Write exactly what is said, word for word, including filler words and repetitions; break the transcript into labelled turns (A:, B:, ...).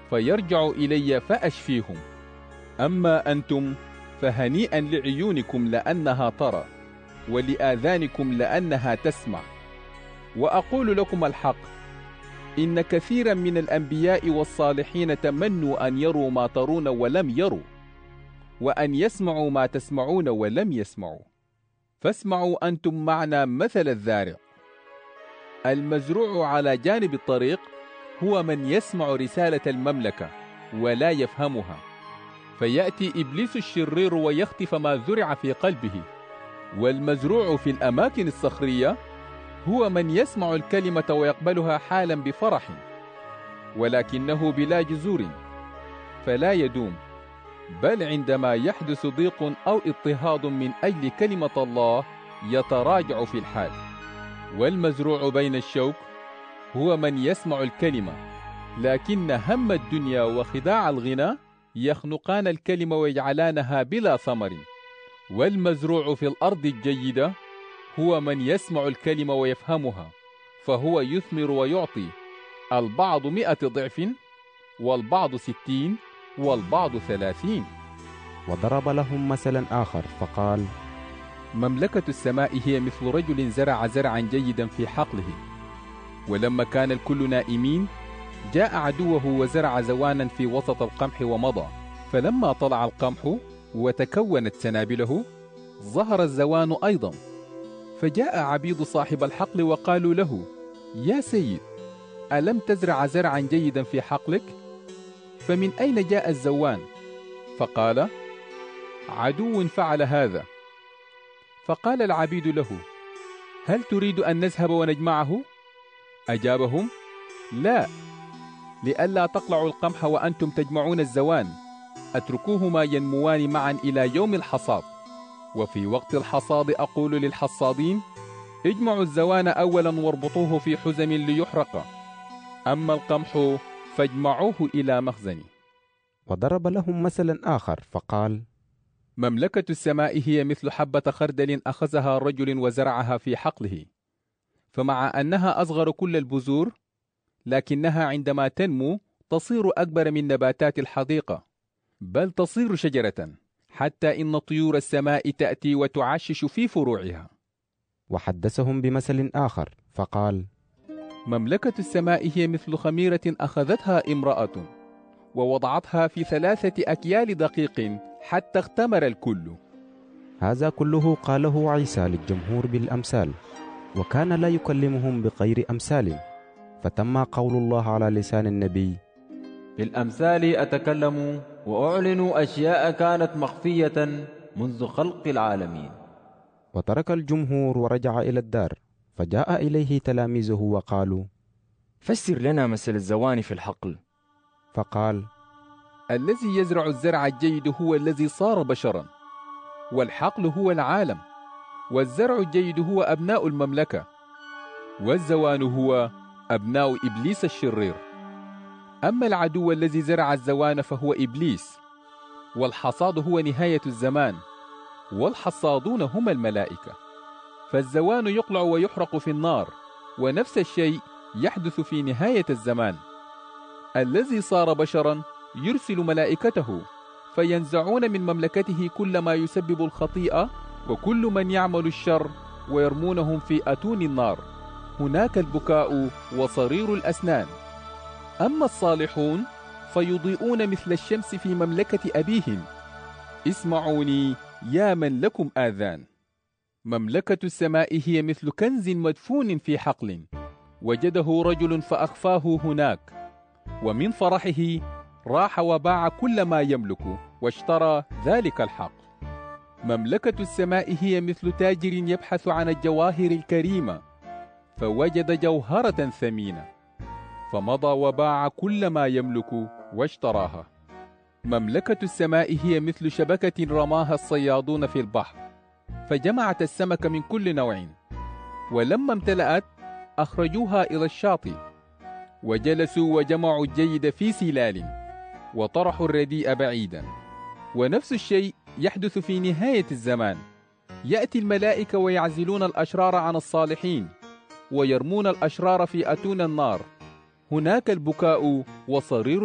A: فيرجع إلي فأشفيهم. أما أنتم فهنيئا لعيونكم لأنها ترى، ولآذانكم لأنها تسمع. وأقول لكم الحق، إن كثيرا من الأنبياء والصالحين تمنوا أن يروا ما ترون ولم يروا، وأن يسمعوا ما تسمعون ولم يسمعوا. فاسمعوا أنتم معنا مثل الزارع. المزروع على جانب الطريق هو من يسمع رسالة المملكة ولا يفهمها، فيأتي إبليس الشرير ويخطف ما زرع في قلبه. والمزروع في الأماكن الصخرية هو من يسمع الكلمة ويقبلها حالا بفرح، ولكنه بلا جذور فلا يدوم، بل عندما يحدث ضيق أو اضطهاد من أجل كلمة الله يتراجع في الحال. والمزروع بين الشوك هو من يسمع الكلمة، لكن هم الدنيا وخداع الغنى يخنقان الكلمة ويجعلانها بلا ثمر. والمزروع في الأرض الجيدة هو من يسمع الكلمة ويفهمها، فهو يثمر ويعطي، البعض مئة ضعف، والبعض ستين، والبعض ثلاثين.
B: وضرب لهم مثلا آخر فقال:
A: مملكة السماء هي مثل رجل زرع زرعا جيدا في حقله، ولما كان الكل نائمين جاء عدوه وزرع زوانا في وسط القمح ومضى. فلما طلع القمح وتكونت سنابله ظهر الزوان أيضا. فجاء عبيد صاحب الحقل وقالوا له: يا سيد، ألم تزرع زرعا جيدا في حقلك؟ فمن أين جاء الزوان؟ فقال: عدو فعل هذا. فقال العبيد له: هل تريد أن نذهب ونجمعه؟ أجابهم: لا، لئلا تقلعوا القمح وأنتم تجمعون الزوان، أتركوهما ينموان معا إلى يوم الحصاد. وفي وقت الحصاد أقول للحصادين: اجمعوا الزوان أولا واربطوه في حزم ليحرق، أما القمح فاجمعوه إلى مخزن.
B: وضرب لهم مثلا آخر فقال:
A: مملكة السماء هي مثل حبة خردل أخذها رجل وزرعها في حقله، فمع أنها أصغر كل البذور، لكنها عندما تنمو تصير أكبر من نباتات الحديقة، بل تصير شجرة، حتى إن طيور السماء تأتي وتعشش في فروعها.
B: وحدثهم بمثل آخر فقال:
A: مملكة السماء هي مثل خميرة أخذتها امرأة ووضعتها في ثلاثة أكيال دقيق حتى اختمر الكل.
B: هذا كله قاله عيسى للجمهور بالأمثال، وكان لا يكلمهم بغير أمثال، فتم قول الله على لسان النبي:
C: بالأمثال أتكلم وأعلن أشياء كانت مخفية منذ خلق العالمين.
B: وترك الجمهور ورجع إلى الدار، فجاء إليه تلاميذه وقالوا:
D: فسر لنا مثل الزوان في الحقل.
B: فقال:
A: الذي يزرع الزرع الجيد هو الذي صار بشرا، والحقل هو العالم، والزرع الجيد هو أبناء المملكة، والزوان هو أبناء إبليس الشرير. أما العدو الذي زرع الزوان فهو إبليس، والحصاد هو نهاية الزمان، والحصادون هم الملائكة. فالزوان يقلع ويحرق في النار، ونفس الشيء يحدث في نهاية الزمان. الذي صار بشرا يرسل ملائكته فينزعون من مملكته كل ما يسبب الخطيئة وكل من يعمل الشر، ويرمونهم في أتون النار، هناك البكاء وصرير الأسنان. أما الصالحون فيضيئون مثل الشمس في مملكة أبيهم. اسمعوني يا من لكم آذان. مملكة السماء هي مثل كنز مدفون في حقل، وجده رجل فأخفاه هناك، ومن فرحه راح وباع كل ما يملك واشترى ذلك الحقل. مملكة السماء هي مثل تاجر يبحث عن الجواهر الكريمة، فوجد جوهرة ثمينة، فمضى وباع كل ما يملك واشتراها. مملكة السماء هي مثل شبكة رماها الصيادون في البحر، فجمعت السمك من كل نوع، ولما امتلأت أخرجوها إلى الشاطئ، وجلسوا وجمعوا الجيد في سلال، وطرحوا الرديء بعيدا. ونفس الشيء يحدث في نهاية الزمان، يأتي الملائكة ويعزلون الأشرار عن الصالحين، ويرمون الأشرار في أتون النار، هناك البكاء وصرير